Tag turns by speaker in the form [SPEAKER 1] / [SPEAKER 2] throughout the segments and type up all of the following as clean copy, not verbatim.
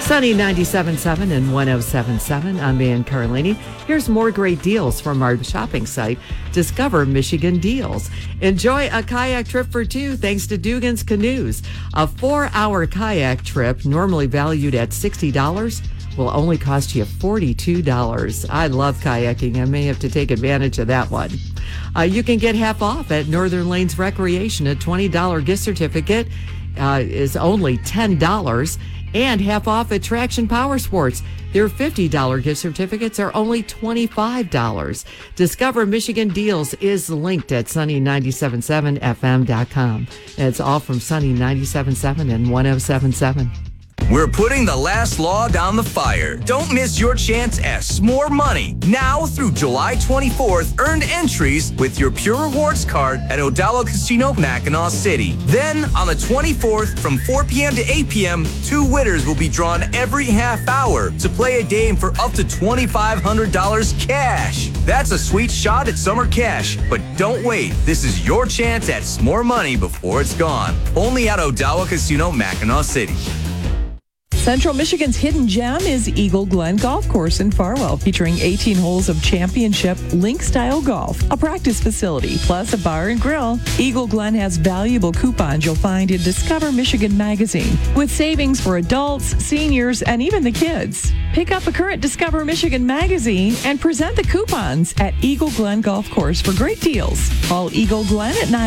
[SPEAKER 1] Sunny 97.7 and 107.7. I'm Ann Carlini. Here's more great deals from our shopping site, Discover Michigan Deals. Enjoy a kayak trip for two thanks to Dugan's Canoes. A 4-hour kayak trip, normally valued at $60, will only cost you $42. I love kayaking. I may have to take advantage of that one. You can get half off at Northern Lanes Recreation. A $20 gift certificate is only $10. And half off at Traction Power Sports. Their $50 gift certificates are only $25. Discover Michigan Deals is linked at sunny977fm.com. It's all from Sunny 97.7 and 107.7.
[SPEAKER 2] We're putting the last log on the fire. Don't miss your chance at S'more Money. Now through July 24th, earn entries with your Pure Rewards card at Odalo Casino, Mackinac City. Then on the 24th from 4 p.m. to 8 p.m., 2 winners will be drawn every half hour to play a game for up to $2,500 cash. That's a sweet shot at summer cash. But don't wait. This is your chance at S'more Money before it's gone. Only at Odalo Casino, Mackinac City.
[SPEAKER 3] Central Michigan's hidden gem is Eagle Glen Golf Course in Farwell, featuring 18 holes of championship link-style golf, a practice facility, plus a bar and grill. Eagle Glen has valuable coupons you'll find in Discover Michigan magazine, with savings for adults, seniors, and even the kids. Pick up a current Discover Michigan magazine and present the coupons at Eagle Glen Golf Course for great deals. Call Eagle Glen at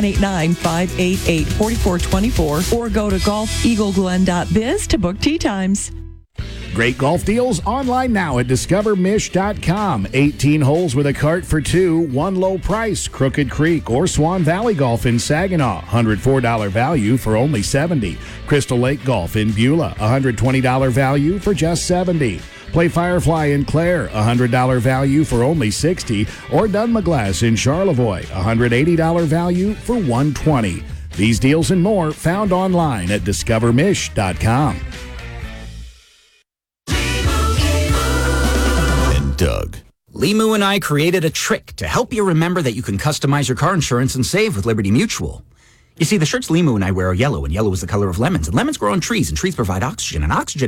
[SPEAKER 3] 989-588-4424 or go to golfeagleglen.biz to book tee times.
[SPEAKER 4] Great golf deals online now at discovermish.com. 18 holes with a cart for 2, 1 low price. Crooked Creek or Swan Valley Golf in Saginaw, $104 value for only $70. Crystal Lake Golf in Beulah, $120 value for just $70. Play Firefly in Clare, $100 value for only $60. Or Dunmaglass in Charlevoix, $180 value for $120. These deals and more found online at discovermish.com.
[SPEAKER 5] Doug. Limu and I created a trick to help you remember that you can customize your car insurance and save with Liberty Mutual. You see, the shirts Limu and I wear are yellow, and yellow is the color of lemons, and lemons grow on trees, and trees provide oxygen, and oxygen